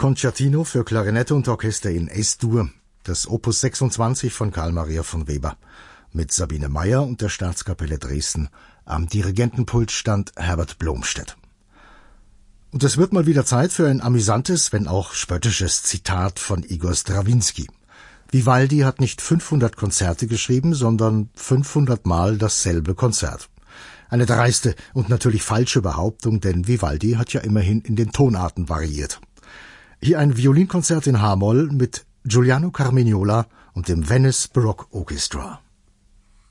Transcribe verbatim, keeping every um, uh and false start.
Concertino für Klarinette und Orchester in Es-Dur, das Opus sechsundzwanzig von Carl Maria von Weber, mit Sabine Meyer und der Staatskapelle Dresden. Am Dirigentenpult stand Herbert Blomstedt. Und es wird mal wieder Zeit für ein amüsantes, wenn auch spöttisches Zitat von Igor Strawinski. Vivaldi hat nicht fünfhundert Konzerte geschrieben, sondern fünfhundert Mal dasselbe Konzert. Eine dreiste und natürlich falsche Behauptung, denn Vivaldi hat ja immerhin in den Tonarten variiert. Hier ein Violinkonzert in H-Moll mit Giuliano Carmignola und dem Venice Baroque Orchestra.